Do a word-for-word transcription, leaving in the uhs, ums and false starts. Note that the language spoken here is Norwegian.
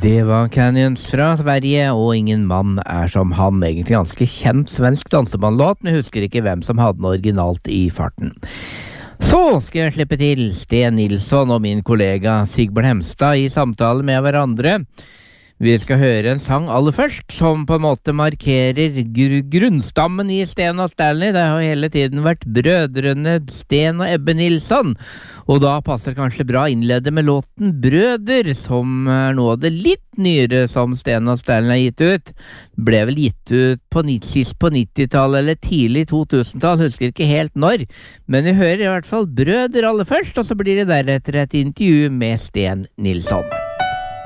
Det var Canyons fra Sverige, og ingen mann er som han. Egentlig ganske kjent svensk dansebandlåt, men jeg husker ikke hvem som hadde den originalt i farten. Så skal jeg slippe til Sten Nilsson og min kollega Sigbjørn Hemstad i samtale med hverandre. Vi skal høre en sang aller først, som på en måte markerer gr grunnstammen i Sten og Stanley. Det har hele tiden vært brødrene Sten og Ebbe Nilsson. Og da passer kanskje bra å innlede med låten Brøder, som er noe av det litt nyere som Sten og Stanley har gitt ut. Ble vel gitt ut på sist på nittitallet eller tidlig to tusentall, husker ikke helt når. Men vi hører i hvert fall Brøder aller først, og så blir det deretter et intervju med Sten Nilsson.